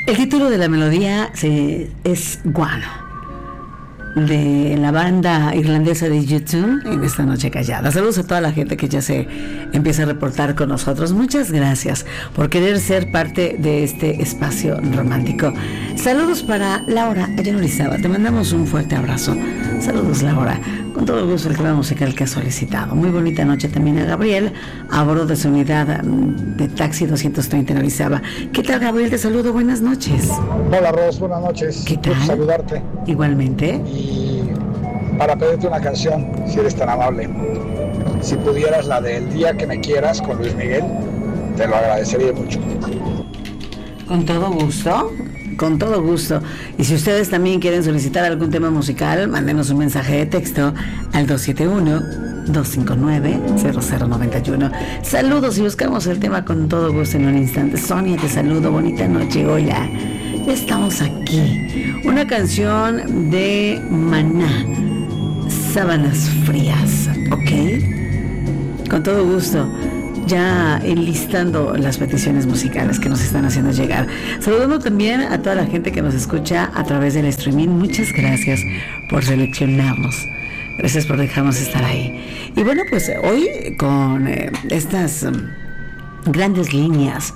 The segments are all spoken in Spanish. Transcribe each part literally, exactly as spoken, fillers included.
El título de la melodía se, es One, de la banda irlandesa de U dos en esta noche callada. Saludos a toda la gente que ya se empieza a reportar con nosotros. Muchas gracias por querer ser parte de este espacio romántico. Saludos para Laura allá en Orizaba. Te mandamos un fuerte abrazo. Saludos, Laura. Con todo gusto el tema musical que ha solicitado. Muy bonita noche también a Gabriel, a bordo de su unidad de taxi doscientos treinta en Orizaba. ¿Qué tal, Gabriel? Te saludo. Buenas noches. Hola, Ros. Buenas noches. ¿Qué tal? Quiero saludarte. Igualmente. Y para pedirte una canción, si eres tan amable. Si pudieras la de El día que me quieras con Luis Miguel, te lo agradecería mucho. Con todo gusto. Con todo gusto. Y si ustedes también quieren solicitar algún tema musical, mándenos un mensaje de texto al dos siete uno, dos cinco nueve, cero cero nueve uno. Saludos y buscamos el tema con todo gusto en un instante. Sonia, te saludo. Bonita noche. Hola. Ya estamos aquí. Una canción de Maná. Sábanas frías. ¿Ok? Con todo gusto. Ya enlistando las peticiones musicales que nos están haciendo llegar. Saludando también a toda la gente que nos escucha a través del streaming. Muchas gracias por seleccionarnos. Gracias por dejarnos estar ahí. Y bueno, pues hoy con eh, estas um, grandes líneas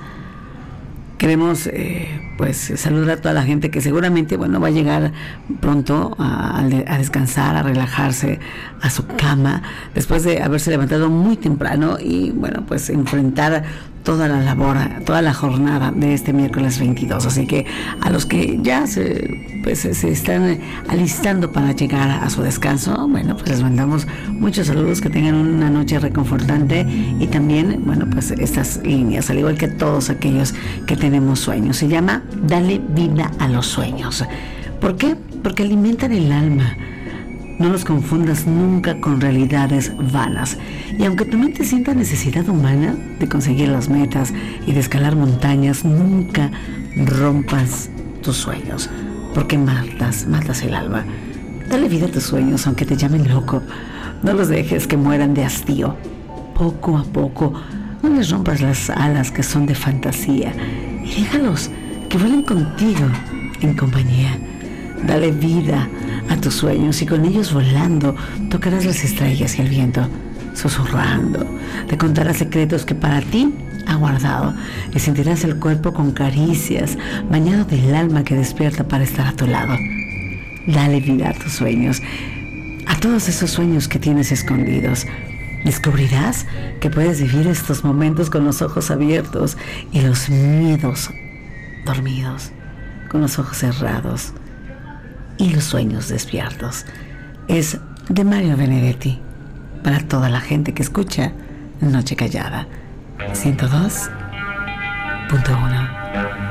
queremos eh, pues saludar a toda la gente que seguramente, bueno, va a llegar pronto a, a descansar, a relajarse a su cama después de haberse levantado muy temprano y, bueno, pues enfrentar toda la labor, toda la jornada de este miércoles veintidós. Así que a los que ya se, pues, se están alistando para llegar a su descanso, bueno, pues les mandamos muchos saludos, que tengan una noche reconfortante y también, bueno, pues estas líneas, al igual que todos aquellos que tenemos sueños. Se llama Dale vida a los sueños. ¿Por qué? Porque alimentan el alma. No los confundas nunca con realidades vanas. Y aunque tu mente sienta necesidad humana de conseguir las metas y de escalar montañas, nunca rompas tus sueños, porque matas, matas el alma. Dale vida a tus sueños, aunque te llamen loco. No los dejes que mueran de hastío. Poco a poco, no les rompas las alas que son de fantasía y déjalos que vuelen contigo en compañía. Dale vida a tus sueños y con ellos volando tocarás las estrellas y el viento, susurrando. Te contarás secretos que para ti ha guardado y sentirás el cuerpo con caricias, bañado del alma que despierta para estar a tu lado. Dale vida a tus sueños, a todos esos sueños que tienes escondidos. Descubrirás que puedes vivir estos momentos con los ojos abiertos y los miedos dormidos, con los ojos cerrados y los sueños despiertos. Es de Mario Benedetti, para toda la gente que escucha Noche Callada. ciento dos punto uno